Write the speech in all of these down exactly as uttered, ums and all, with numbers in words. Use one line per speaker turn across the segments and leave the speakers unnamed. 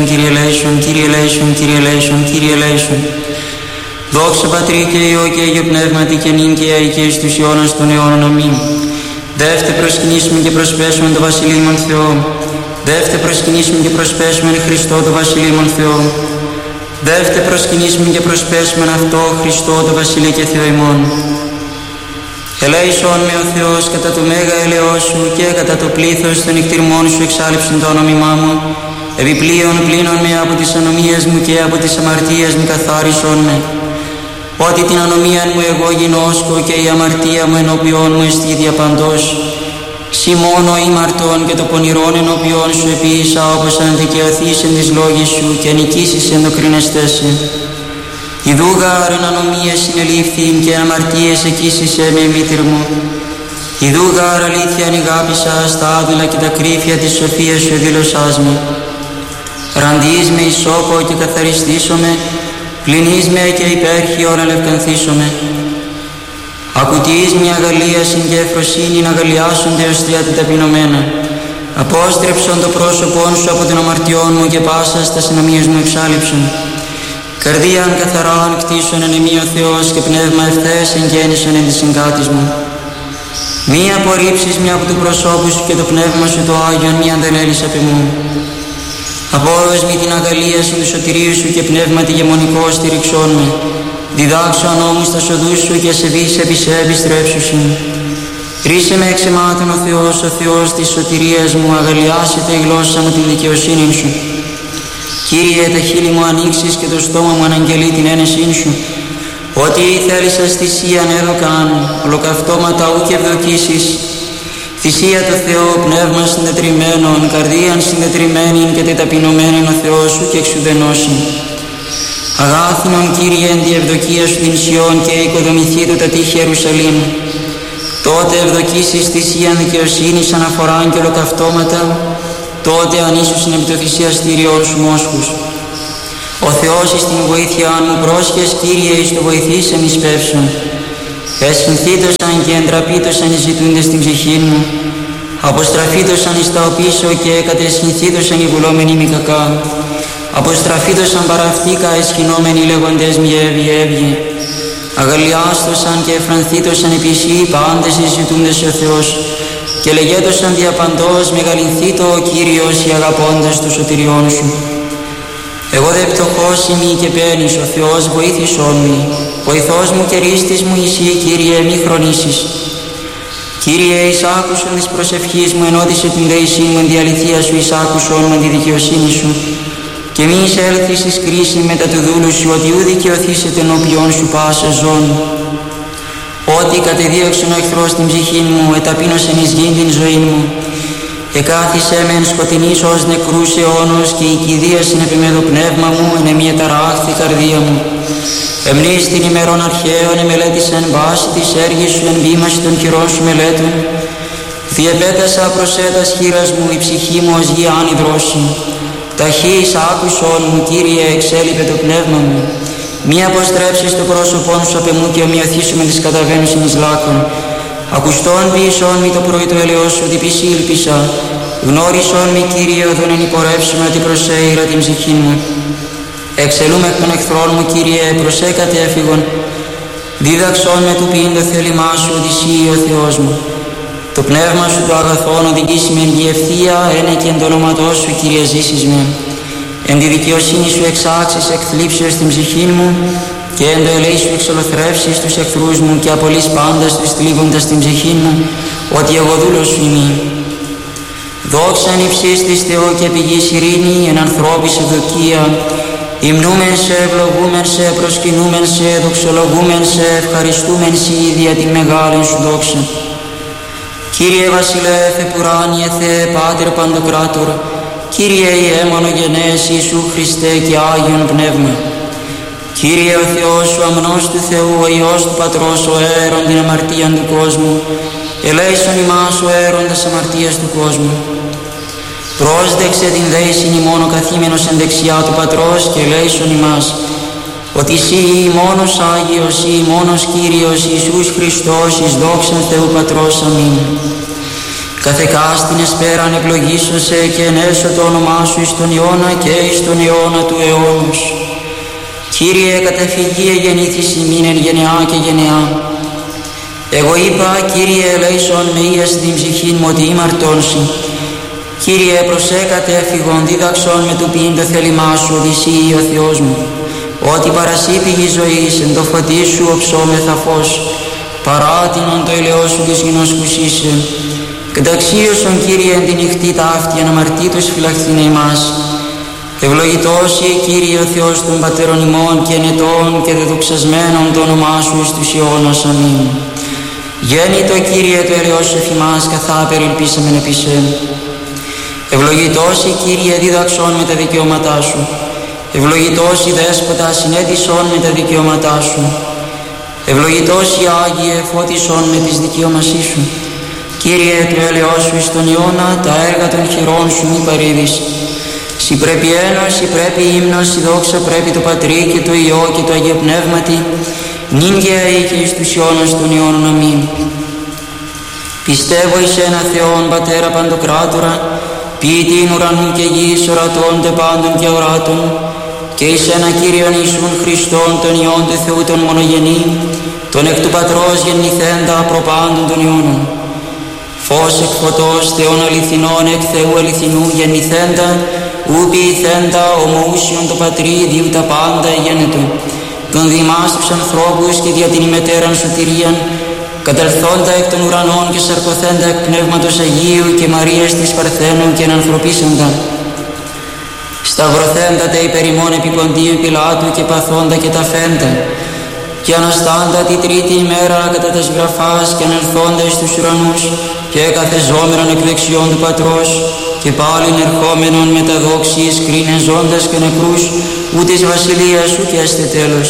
Κύριε ελέησον, Κύριε ελέησον, Κύριε ελέησον, Κύριε ελέησον. Δόξα Πατρί και Υιό και Αγίο Πνεύματι και νυν και αεί και εις τους αιώνας των αιώνων. Αμήν. Δεύτε προσκυνήσουμε και προσπέσουμε το Βασιλείμον Θεό. Δεύτε προσκυνήσουμε και προσπέσουμε Χριστό το Βασιλείμον Θεό. Δεύτε προσκυνήσουμε και προσπέσουμε αυτό Χριστό το Βασιλεί και Θεό ημών. Ελέησον με ο Θεός κατά το μέγα ελαιός σου και κατά το πλήθος των νυχτηρμών σου εξάλειψον το όνομά μου. Επιπλέον πλύνον με από τις ανομίες μου και από τις αμαρτίες μου καθάρισον με. Ότι την ανομία μου εγώ γινώσκω και η αμαρτία μου ενώπιόν μου εστί διαπαντός. Συ μόνο ήμαρτον και το πονηρόν ενώπιόν σου επίησα, όπως αν δικαιωθείς εν της λόγης σου και νικήσεις εν το κρίνεστέσαι. Ιδού γάρ εν ανομίες συνελήφθην και εν αμαρτίες εκείσισε με μήτυρ μου. Ιδού γάρ αλήθεια αγάπησα στα άδουλα και τα κρύφια της σοφίας σου δήλωσάς με. Ραντείς με ισόπο και καθαριστήσομαι, πλυνείς με και υπέρχιον αλευκανθήσομαι. Ακουτείς μια αγαλίασιν και ευφροσύνην αγαλιάσονται ως τρία την ταπεινωμένα. Απόστρεψον το πρόσωπόν σου από την αμαρτιών μου και πάσα στα συνομίες μου εξάλειψον. Καρδίαν καθαράν κτίσον εν εμεί ο Θεός και πνεύμα ευθές εγγέννησον εν της συγκάτης μου. Μη απορρίψεις μια από του προσώπου σου και το πνεύμα σου το Άγιον μη αντελέλεις απ' εμού. Απόδος μη την αγαλίαση του σωτηρίου σου και πνεύμα τη γεμονικό στηριξών με. Διδάξω ανώμους τα σοδούς σου και σε βείς επί σε επιστρέψουσιν. Ρίσε με εξαιμάτων ο Θεός, ο Θεός της σωτηρίας μου, αγαλιάσετε η γλώσσα μου την δικαιοσύνη σου. Κύριε, τα χείλη μου ανοίξεις και το στόμα μου αναγγελεί την ένεσήν σου. Ότι θέλησας θυσίαν έδωκαν, ολοκαυτώματα ούκ ευδοκίσεις. Θυσία το Θεό, πνεύμα συντετριμένον, καρδίαν συντετριμένην και τεταπεινωμένην ο Θεός σου και εξουδενώσιν. Αγάθινον Κύριε εν τη ευδοκία σου την Σιών και οικοδομηθεί του τα τείχη Ιερουσαλήμ. Τότε ευδοκίσεις θυσίαν δικαιοσύνης αναφοράν και ολοκαυτώματα, τότε ανήσουσιν επί το θυσιαστήριον σου μόσχους. Ο Θεός εις την βοήθεια μου πρόσχες Κύριε εις το βοηθήσεν εις πεύσον. Εσχυνθήτωσαν και εντραπήτωσαν οι ζητούντες στην ψυχή μου. Αποστραφήτωσαν εις τα οπίσω και κατεσχυνθήτωσαν οι βουλόμενοι μη κακά. Αποστραφήτωσαν παραυτήκα εσχυνόμενοι λέγοντες μη έβγε έβγε. Αγαλιάστωσαν και εφρανθήτωσαν επισή πάντες οι ζητούντες ο Θεός. Και λεγέτωσαν διαπαντός μεγαλυνθήτω ο Κύριος οι αγαπώντες του σωτηριών σου. Εγώ δε πτωχός ημί και παίρνεις ο Θεός βοήθησόν μη. Βοηθός μου και ρίστης μου εσύ Κύριε μη χρονίσεις. Κύριε εις άκουσον της προσευχής μου ενώτισε την δεησή μου εν διαλυθία σου εις άκουσον με τη δικαιοσύνη σου. Και μη εισέλθεις εις κρίση μετά του δούλου σου ότι ου δικαιωθήσετε ενώπιον σου πάσα ζών. Ότι κατεδίωξεν ο εχθρός την ψυχή μου, εταπείνωσεν εις γήν την ζωή μου. Εκάθισε με εν σκοτεινής ως νεκρούς αιώνος και η κηδίασιν επί με το πνεύμα μου, εν εμεί εταράχθη καρδία μου. Εμνείς την ημερών αρχαίων εμελέτησεν βάση της έργης σου εν βήμαση των κυρών σου μελέτων. Διεπέτασα προσέτας χείρας μου, η ψυχή μου ως γη άνυδρωση. Ταχύς άκουσον μου, Κύριε, εξέλιπε το πνεύμα μου. Μη αποστρέψεις το πρόσωπόν σου απ' εμού και ομοιωθήσου με τις καταβαίνουσιν εις λάκων. Ακουστόν ποιησόν μη το πρωί το ελαιός σου, ότι πισή ήλπισα. Γνώρισόν μη, Κύριε, οδόν εν υπορεύσουμε ότι προσέειρα την ψυχή μου. Εξελούμε εκ των εχθρών μου, Κύριε, προσέκατε έφυγον. Δίδαξόν με του ποιήν το θέλημά σου, ότι εσύ ο Θεός μου. Το πνεύμα σου το αγαθόν οδηγήσει με εν γη ευθεία, ένε και εν το όνοματό σου, Κύριε, ζήσεις με. Εν τη δικαιοσύνη σου εξάξεις εκ θλίψεως την ψυχή μου και εν το ελέη σου εξολοθρεύσεις τους εχθρούς μου και απολύς πάντας τους θλίβοντας την ψυχή μου, ότι εγώ δούλος σου είμαι. Δόξα εν υψής της Θεό και πηγής ειρήνη, εν ανθρώπης ευδοκία. Υμνούμεν σε, ευλογούμεν σε, προσκυνούμεν σε, δοξολογούμεν σε, ευχαριστούμεν σε δια την μεγάλη σου δόξα. Κύριε Βασιλεύ, επουράνιε Θεέ, Πάτερ Παντοκράτορ, Κύριε Ιε μονογενές Ιησού Χριστέ και Άγιον Πνεύμα. Κύριε ο Θεός σου, αμνός του Θεού, ο Υιός του Πατρός, ο αέρον την αμαρτίαν του κόσμου, ελέησον ημάς ο αέρον τας αμαρτίας του κόσμου. Πρόσδεξε την δέησιν ημών ο καθήμενος εν δεξιά του Πατρός και ελέησον ημάς, ότι εσύ μόνος Άγιος, εσύ μόνος Κύριος Ιησούς Χριστός, εις δόξαν Θεού Πατρός. Αμήν. καθεκάστην εσπέραν ευλογήσωσε και ενέσω το όνομά σου εις τον αιώνα και εις τον αιώνα του αιώνος. Κύριε, καταφυγή εγεννήθης ημίν εν γενεά και γενεά. Εγώ είπα, Κύριε, ελέησον με ίας την ψυχήν μου ότι ημαρτώνσι. Κύριε, προσέκατε έφυγον δίδαξον με του ποιήν το θέλημά σου, οδυσσή ο Θεός μου. Ότι παρασύ πηγή ζωής, εν το φωτί σου οψόμεθα φως, παράτηνον το ελαιό σου της γινωσκουσίσε. Καταξίωσον, Κύριε, εν τη νυχτή ταύτη, αναμαρτήτως φυλαχθήνε ημάς. Ευλογητός η Κύριε ο Θεός των πατέρων ημών και ενετών και δεδοξασμένων το όνομά σου εις τους αιώνας. Αμήν. Γέννητο, Κύριε, το ελαιός σου εφημάς, καθά περιλπίσαμεν επί σε. Ευλογητός η Κύριε, δίδαξον με τα δικαιώματά σου. Ευλογητός η Δέσποτα, συνέτησον με τα δικαιώματά σου. Ευλογητός η Άγιε, φώτισον με τις δικαιώμασή σου. Κύριε, του έλεος σου εις τον αιώνα, τα έργα των χειρών σου μη παρήδεις. Συ πρέπει ένος, συ πρέπει ύμνος, συ δόξα πρέπει το Πατρί και το Υιό και το Αγίο Πνεύματι, νυν και αεί και εις τους αιώνας των αιώνων. Αμήν. Πιστεύω εις ένα Θεόν Πατέρα Παντοκράτορα, ποιητήν ουρανού και γης, ορατών τε πάντων και οράτων, και εις ένα Κύριον Ιησούν Χριστόν, τον Υιόν του Θεού τον μονογενή, τον εκ του Πατρός γεννηθέντα προπάντων των αιώνων. Φως εκ φωτός, Θεόν αληθινών, εκ Θεού αληθινού γεννηθέντα, ου ποιηθέντα ομοούσιον το Πατρί, διού τα πάντα γένετο. Τον διημάς τους ανθρώπους και δια την ημετέραν σωτηρίαν, κατελθόντα εκ των ουρανών και σαρκωθέντα εκ Πνεύματος Αγίου και Μαρίας της Παρθένου και ενανθρωπίσαντα. Σταυρωθέντα τε υπερ ημών επί Ποντίου Πιλάτου και παθόντα και ταφέντα. Και αναστάντα τη τρίτη ημέρα κατά τας γραφάς και ανελθόντα εις τους ουρανούς και καθεζόμενον εκ δεξιών του Πατρός και πάλιν ερχόμενον με τα δόξης κρίνε ζώντας και νεκρούς ούτε της βασιλείας σου και έστε τέλος.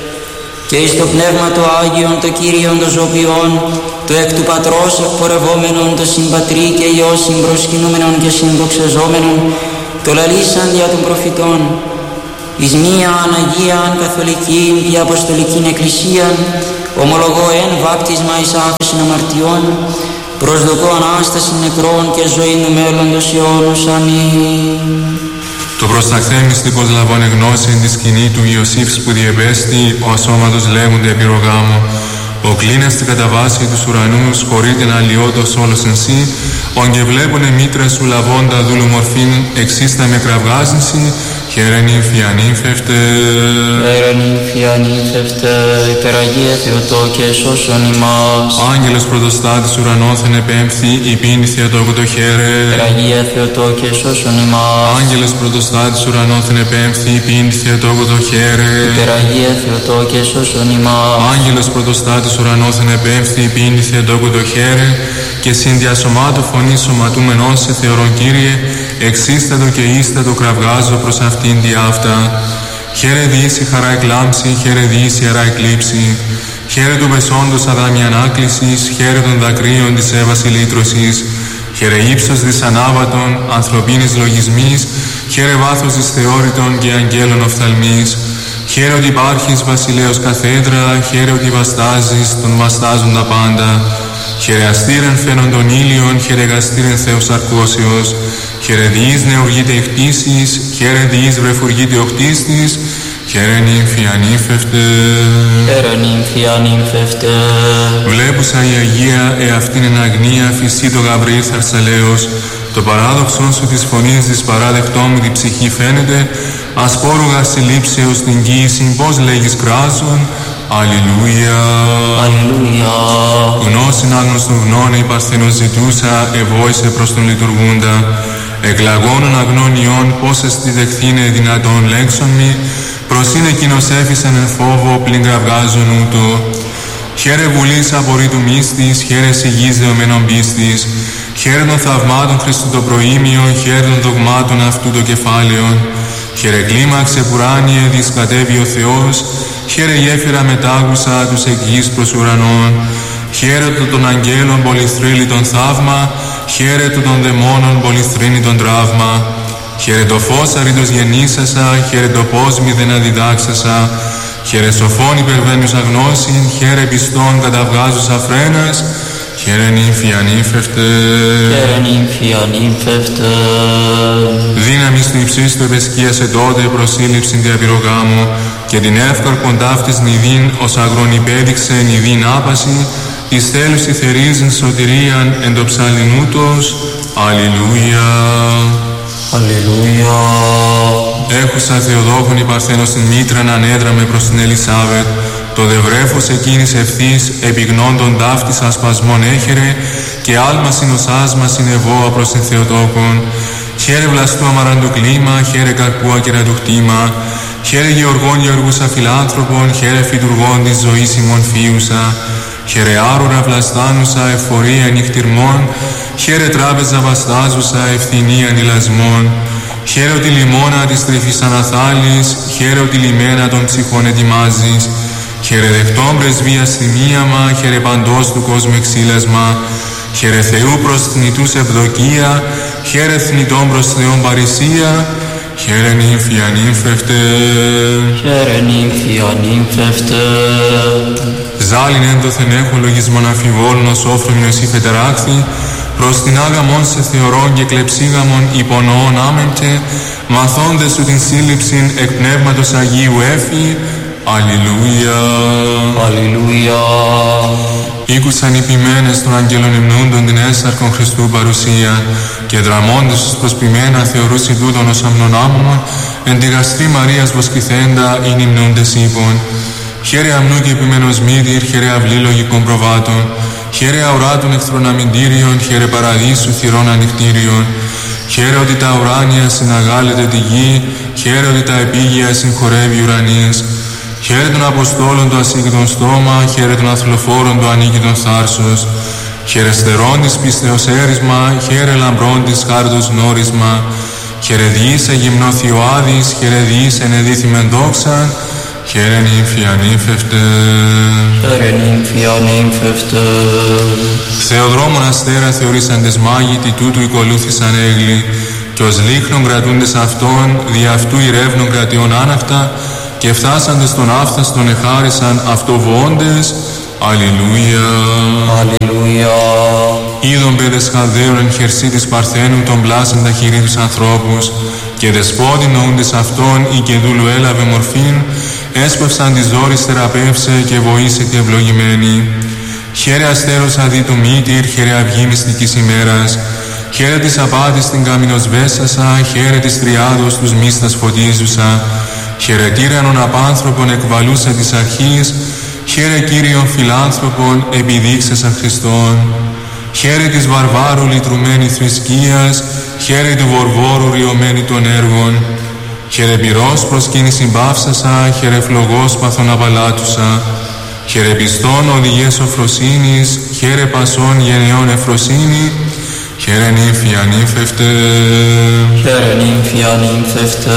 Και εις το Πνεύμα το Άγιον το Κύριον το Ζωπιόν το εκ του Πατρός εκπορευόμενον το Συμπατρί και Υιό συμπροσκυνούμενον και συνδοξαζόμενον το λαλήσαν δια των προφητών. Εις μίαν Αγίαν Καθολικήν και Αποστολικήν Εκκλησίαν ομολογώ εν βάπτισμα εις άφεσιν αμαρτιών, προσδοκώ Ανάσταση νεκρών και ζωή του μέλλοντος αιώνος. Αμήν.
Το προσταχθέν μυστικός λαβώνε γνώση τη σκηνή του Ιωσήφ που διεπέστη, ο ασώματος λέγονται επιρρογάμου. Ο κλίνας στην καταβάση τους ουρανούς, χωρίτεν αλλοιώτος όλος εν σύ, ον και βλέπουνε μήτρα σου λαβώντα δούλου μορφήν, εξίστα με κραυγάζυνση, χαίρε νύμφη ανύμφευτε.
Χαίρε νύμφη ανύμφευτε, υπεραγία Θεοτό και σώσον ημάς.
Άγγελος πρωτοστάτης ουρανόθεν επέμφθη, υπήν Θεοτόκου το χαίρε.
Υπεραγία Θεοτό και σώσον ημάς.
Άγγελος πρωτοστάτης ουρανόθεν επέμφθη, υπήν Θεοτόκου το χαίρε.
Υπεραγία Θεοτό και σώσον ημάς.
Άγγελος πρωτοστάτης ουρανόθεν επέμφθη, υπήν Θεοτόκου το χαίρε. Και συνδιασωμάτου φωνή σωματούμενον σε θεωρών Κύριε, εξίστατο και ίστατο κραυγάζω προς αυτήν τη αυτά. Χαίρε διήσει χαρά εκλάμψη, χαίρε διήσει αρά εκλείψη. Χαίρε του πεσόντος αδάμια ανάκλησης, χαίρε των δακρύων της έβαση λύτρωσης. Χαίρε ύψος της ανάβατων, ανθρωπίνης λογισμής, χαίρε βάθος της θεώρητων και αγγέλων οφθαλμής. Χαίρε ότι υπάρχεις βασιλέως καθέδρα, χαίρε ότι βαστάζεις, τον βαστάζουν τα πάντα. Χαίρε αστήρεν φαίνον των ήλιων, χαίρε γαστήρεν Θεός αρκώσεως. Χαίρε διείς νεουργείται η χτίσης, χαίρε διείς βρεφουργείται ο χτίστης, χαίρε νύμφη ανύμφευτε.
Χαίρε νύμφη ανύμφευτε.
Βλέπουσα η Αγία εαυτήν εν αγνία, φυσί το Γαβριήλ θαρσαλέως. Το παράδοξον σου της φωνής της παράδεκτό μου την ψυχή φαίνεται, ασπόρουγα συλλήψεως την κοίησιν, πώς λέγεις κράζον. Αλληλούια.
Αλληλούια.
Γνώσιν άγνωστον γνώνε η παρθένος ζητούσα, ευόησε προς τον λειτουργούντα. Εκλαγώνων αγνών ιών, πώς εστι δεχθήνε δυνατόν λέξον μη, προσήν εκείνος έφυσαν εν φόβο, πλην κραυγάζον ούτω. Χαίρε βουλής απορρίτου μύστης, χαίρε σιγής δεωμένων πίστης. Χαίρε των θαυμάτων Χριστού το προήμιο, χαίρε των δογμάτων αυτού το κεφάλαιον. Χαίρε κλίμαξε πουράνιε, δις κατέβει ο Θεός. Χαίρε γέφυρα μετάγουσα τους εκ γης προς ουρανών. Χαίρε του των αγγέλων πολυθρύλι τον θαύμα. Χαίρε του των δαιμόνων πολυθρύνει τον τραύμα. Χαίρε το φως αρήτως γεννήσασα. Χαίρε το πώς μηδεν αδιδάξασα. Χαίρε σοφών υπερβαίνουσα γνώσιν. Χαίρε πιστών καταβγάζουσα φρένας. χαίρε νύμφη ανύμφευτε,
χαίρε νύμφη ανύμφευτε.
Δύναμη του υψίστου επεσκίασε τότε προσήλυψην διαπυρογάμου και την εύκαρπον ταύτης νηδίν ως αγρόν υπέδειξε νηδίν άπαση, εις θέλουσι θερίζειν σωτηρίαν εν το ψαλινούτος. Αλληλούια.
Αλληλούια.
Έχουσα Θεοδόκον η Παρθένος την μήτραν ανέδραμε προς την Ελισάβετ, το δευρέφος εκείνης ευθύς επιγνώντων ταύτης ασπασμών έχερε και άλμα συνοσάσμα συνεβόα προς την Θεοτόκον. Χαίρε βλαστού αμαραντου κλίμα, χαίρε καρπού ακεραντου χτήμα, χαίρε γεωργών γεωργούσα φιλάνθρωπων, χαίρε φυτουργών της ζωής ημών φίουσα, χαίρε άρουρα βλαστάνουσα εφορία νυχτυρμών, χαίρε τράπεζα βαστάζουσα ευθυνία νηλασμών, χαίρε ότι λιμώνα της τρυφής αναθάλης, χαίρε ότι λιμένα των ψυχών ετοιμάζεις, χαίρε δεχτών πρεσβείας θυμίαμα, χαίρε παντός του κόσμου εξήλασμα, χαίρε Θεού προς θνητούς ευδοκία, χαίρε θνητών προς Θεόν παρησία, χαίρε νύμφη ανύμφευτε,
χαίρε νύμφη ανύμφευτε.
Ζάλιν ένδοθεν έχω λογισμόν αμφιβόλων ως όφρομινος ή φετεράχθη, προς την άγαμον σε θεωρών και κλεψίγαμον υπονοών άμεμπτε, μαθώντες σου την σύλληψην εκ πνεύματος Αγίου έφη. Αλληλούια.
Αλληλούια.
Ήκουσαν οι ποιμένες των αγγέλων υμνούντων την έσαρκον Χριστού παρουσία και δραμώντες τους προσποιμένα θεωρούσι τούτον ως αμνονάμωμα εν τη γαστρή Μαρίας βοσκηθέντα ειν υμνούντες είπων. Χαίρε αμνού και επιμένος μύτηρ, χαίρε αυλή λογικών προβάτων, χαίρε αουράτων εχθρών αμυντήριων, χαίρε παραδείσου θυρών ανοιχτήριων, χαίρε ότι τα ουράνια συναγάλεται τη γη, χαίρε ότι τα επίγεια συγχωρεύει ουρανής, χαίρε των Αποστόλων το ασύγκητον στόμα, χαίρε των αθλοφόρων το ανίκητον θάρσος, χαίρε στερών της πίστεως έρισμα, χαίρε λαμπρών της χάριτος γνώρισμα, χαίρε διήσε γυμνό Θειοάδης, χαίρε διήσε ενεδίθημεν δόξα, χαίρε νύμφη ανύμφευτε,
χαίρε νύμφη ανύμφευτε.
Θεοδρόμων αστέρα θεωρήσαντες μάγητοι τούτου οικολούθησαν έγλοι, κι ως λίχνων κρατούντες αυτών, δι' αυτού ηρεύνων κρατιών άναυτα, και φτάσαντες τον άφθαστον εχάρισαν αυτοβοώντες. Αλληλούια.
Αλληλούια.
Είδον παιδες Χαλδαίων εν χερσί της Παρθένου τον πλάσαν τα χειρί τους ανθρώπους, και δεσπότη νοούντες αυτών ή και δούλου έλαβε μορφήν, έσπευσαν της δόρης θεραπεύσε και βοήσε και ευλογημένη. Χαίρε αστέρος αδί του μύτηρ, χαίρε αυγή μυστικής ημέρας, χαίρε της απάτης την καμινοσβέσασα, χαίρε της τριάδος τους μίστας φωτίζουσα, χαίρε τύρανον απάνθρωπον εκβαλούσα της αρχής, χαίρε Κύριον φιλάνθρωπον επιδείξεσαν Χριστόν, χαίρε της βαρβάρου λυτρουμένη θρησκείας, χαίρε του βορβόρου ριωμένη των έργων, χαίρε πυρός προσκύνηση μπαύσασα, χαίρε φλογός παθον απαλάτουσα, χαίρε πιστών οδηγίες οφροσύνης, χαίρε πασών γενεών εφροσύνη, χαίρε νύμφη ανύμφευτε,
χαίρε νύμφη ανύμφευτε.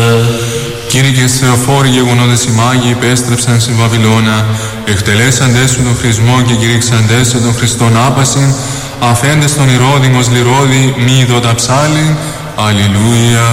Κύριε Θεοφόροι γεγονότες οι μάγοι υπέστρεψαν στη Βαβυλώνα, εκτελέσαντες σου τον χρησμό και κηρύξαντες σε τον Χριστόν άπασιν, αφέντες τον Ηρώδημος λιρόδη μη ειδώτα ψάλιν. Αλληλούια.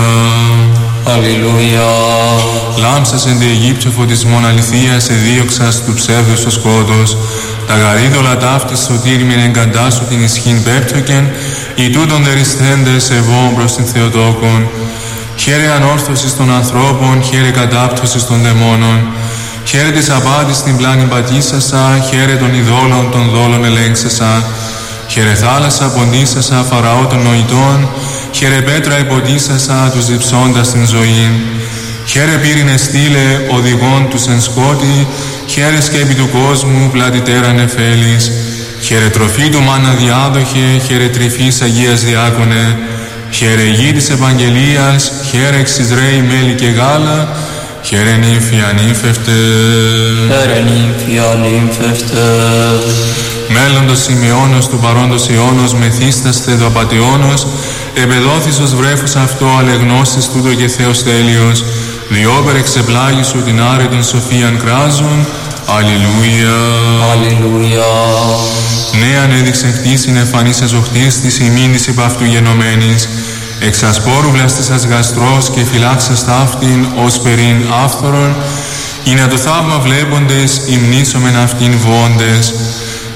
Αλληλούια.
Λάμψας εν τη Αιγύπτιο φωτισμόν αληθείας εδίωξας του ψεύδους το σκότος, τα γαρίδωλα ταύτης σωτήριμην εγκαντάσου την ισχύν πέπτωκεν, οι τούτον δερισθέντες ευών προς την Θεοτόκον. Χαίρε ανόρθωσης των ανθρώπων, χαίρε κατάπτωσης των δαιμόνων, χαίρε της απάτης την πλάνη πατήσασα, χαίρε των ειδόλων των δόλων ελέγξασα, χαίρε θάλασσα ποντίσασα φαραώ των νοητών, χαίρε πέτρα υποτίσασα τους διψώντας την ζωή, χαίρε πύρινε στήλε οδηγών τους εν σκότη, χαίρε σκέπη του κόσμου πλατητέρα νεφέλης, χαίρε τροφή του μάνα διάδοχε, χαίρε τρυφής Αγίας Διάκονε, χαίρε γη της Ευαγγελίας, χαίρε εξ Ισραήλ μέλι και γάλα, χαίρε νύμφη ανύμφευτε,
χαίρε νύμφη ανύμφευτε.
Μέλλοντος Σημεώνος του παρόντος αιώνος, μεθύσταστε το απατεώνος, επεδόθης ως βρέφος αυτό, αλεγνώστης τούτο και Θεός τέλειος, διόπερ εξεπλάγει σου την άρετον σοφίαν κράζων. Αλληλούια.
Αλληλούια.
Νέαν έδειξε χτίσιν εφανής εζοχτής της ημίν της υπ' αυτού γενομένης, εξ ασπόρου βλαστήσας γαστρός και φυλάξας ταύτην ως περίν άφθορον, είναι το θαύμα βλέποντες υμνήσομεν αυτήν βόντες.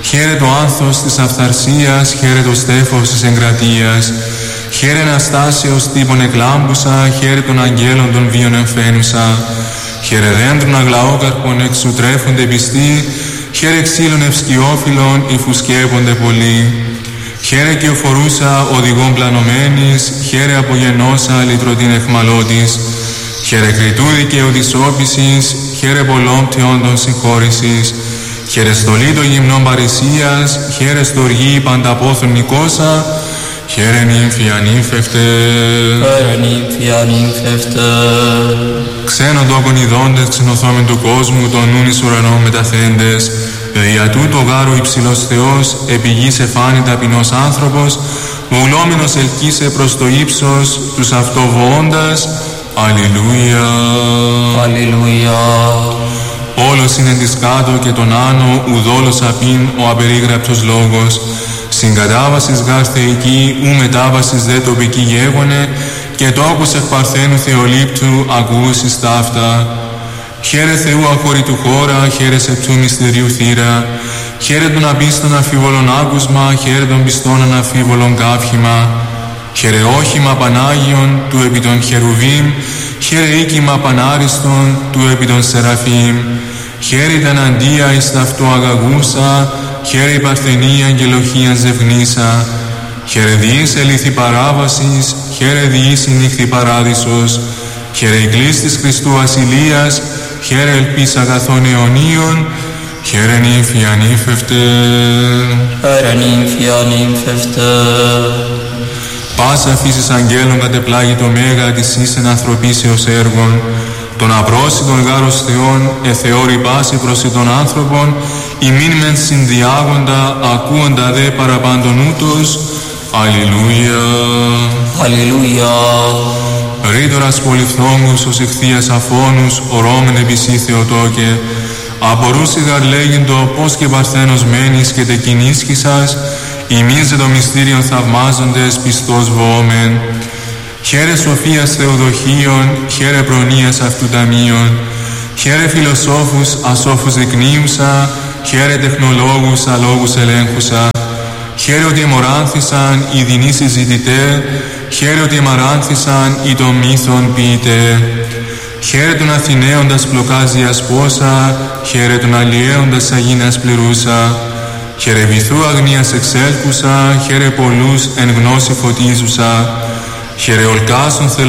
Χαίρε το άνθος της αυθαρσίας, χαίρε το στέφος της εγκρατείας. Χαίρε Αναστάσεως τύπων εκλάμπουσα, χαίρε των αγγέλων των βίων εμφαίνουσα. Χαίρε δέντρων αγλαόκαρπων εξουτρέφονται πιστοί, χαίρε ξύλων ευσκιόφυλλων υφουσκέπονται πολλοί. Χαίρε και οφορούσα οδηγών πλανωμένης, χαίρε απογενώσα λυτρωτήν εχμαλώτης. Χαίρε κριτού δικαιοδισόπησης, χαίρε πολλών πτυόντων συγχώρησης. Χαίρε στολή των γυμνών παρησίας, χαίρε στοργή πανταπόθων Νικόσα. Χαίρε νύμφη ανύμφευτε.
Χαίρε νύμφη ανύμφευτε.
Ξένων τόκων ειδώντες ξενωθόμεν του κόσμου, των νουν εις ουρανών μεταθέντες. Δια τούτο γάρου υψηλός Θεός, επί γης εφάνη ταπεινός άνθρωπος, βουλόμενος ελκύσε προς το ύψος τους αυτοβοώντας. Αλληλούια.
Αλληλούια.
Όλος είναι της κάτω και τον άνω, ουδόλος απειν ο απερίγραπτος λόγος. Συγκατάβασης γάρ θεϊκή, ου μετάβασης δε τοπική γέγονε, και τόκους εκ παρθένου Θεολήπτου ακούσεις ταύτα. Χαίρε Θεού αχωρητού χώρα, χαίρε σε ψού μυστηρίου θύρα. Χαίρε των απίστων αφίβολων άκουσμα, χαίρε των πιστών αναφίβολων κάφημα. Χαίρε όχημα Πανάγιον του επί των Χερουβίμ, χαίρε οίκημα Πανάριστον του επί των Σεραφείμ. Χαίρε τα εναντία εις ταυτό αγαγούσα, χαίρε η παρθενία αγγελοχίαν ζευνήσα. Χαίρε διείς ελήθη παράβασης, χαίρε διείς η νύχθη παράδεισος. Χαίρε η κλής της Χριστού ασυλίας, χαίρε ελπίς αγαθών αιωνίων. Χαίρε νύμφη ανύμφευτε.
Χαίρε νύμφη ανύμφευτε.
Πάσα φύσης αγγέλων κατεπλάγει το μέγα της ίσεν ανθρωπίσεως έργων. Τον απρόσιτον γάρος Θεών εθεώρη πάση προς των άνθρωπων, ημίν μεν συνδιάγοντα, ακούοντα δε παραπάντων ούτως. Αλληλούια.
Αλληλούια.
Ρήτορας πολυφθόγκους ως ηχθείας αφώνους, ορώμεν επισή Θεοτόκε. Απορούσι γαρ λέγειν-το πως και παρθένος μένεις και τεκινίσχυσας, ημίν σε το μυστήριον θαυμάζοντες πιστός βοόμεν. Χαίρε σοφίας Θεοδοχίων, χαίρε προνοίας αυτού ταμείων. Χαίρε φιλοσόφους ασόφους δεικνύουσα, χαίρε τεχνολόγους αλόγους ελέγχουσα. Χαίρε ότι εμοράνθησαν οι δεινοί συζητητέ, χαίρε ότι εμαράνθησαν οι των μύθων ποιητέ. Χαίρε τον Αθηναίοντας πλοκάζιας πόσα, χαίρε τον αλλιέοντας αγίνας πληρούσα. Χαίρε βυθού αγνίας εξέλκουσα, χαίρε πολλούς εν γνώση φωτίζουσα. Χαίρε ολκάσουν